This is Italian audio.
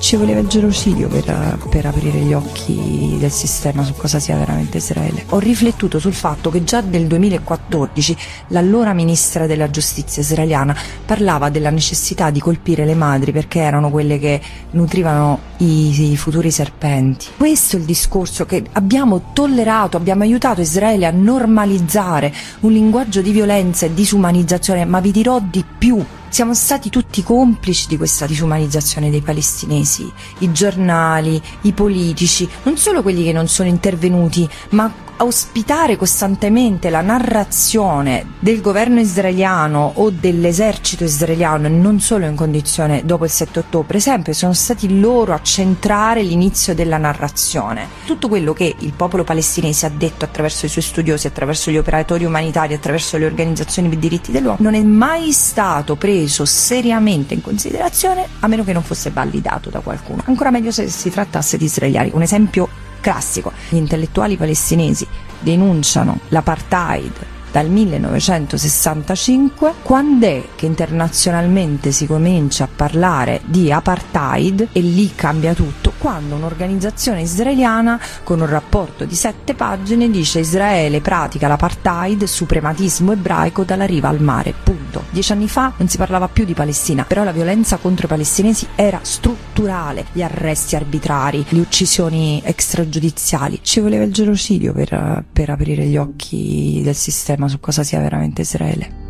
Ci voleva il genocidio per aprire gli occhi del sistema su cosa sia veramente Israele. Ho riflettuto sul fatto che già nel 2014 l'allora ministra della giustizia israeliana parlava della necessità di colpire le madri perché erano quelle che nutrivano i futuri serpenti. Questo è il discorso che abbiamo tollerato, abbiamo aiutato Israele a normalizzare un linguaggio di violenza e disumanizzazione, ma vi dirò di più. Siamo stati tutti complici di questa disumanizzazione dei palestinesi, i giornali, i politici, non solo quelli che non sono intervenuti, ma ospitare costantemente la narrazione del governo israeliano o dell'esercito israeliano, non solo in condizione dopo il 7 ottobre, sempre sono stati loro a centrare l'inizio della narrazione. Tutto quello che il popolo palestinese ha detto attraverso i suoi studiosi, attraverso gli operatori umanitari, attraverso le organizzazioni per i diritti dell'uomo, non è mai stato preso seriamente in considerazione a meno che non fosse validato da qualcuno. Ancora meglio se si trattasse di israeliani. Un esempio classico: gli intellettuali palestinesi denunciano l'apartheid dal 1965. Quando è che internazionalmente si comincia a parlare di apartheid? E lì cambia tutto, quando un'organizzazione israeliana con un rapporto di 7 pagine dice: Israele pratica l'apartheid, suprematismo ebraico dalla riva al mare, punto. 10 anni fa non si parlava più di Palestina, però la violenza contro i palestinesi era strutturale, gli arresti arbitrari, le uccisioni extragiudiziali. Ci voleva il genocidio per aprire gli occhi del sistema su cosa sia veramente Israele.